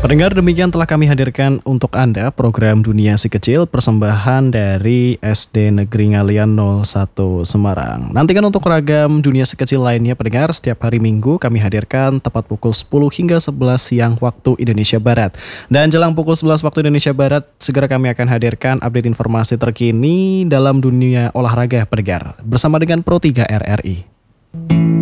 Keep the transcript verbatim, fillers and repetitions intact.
Pendengar, demikian telah kami hadirkan untuk Anda program Dunia Si Kecil persembahan dari S D Negeri Ngalian nol satu Semarang. Nantikan untuk ragam Dunia Si Kecil lainnya pendengar setiap hari Minggu kami hadirkan tepat pukul sepuluh hingga sebelas siang waktu Indonesia Barat. Dan jelang pukul sebelas waktu Indonesia Barat segera kami akan hadirkan update informasi terkini dalam dunia olahraga pendengar bersama dengan Pro tiga R R I.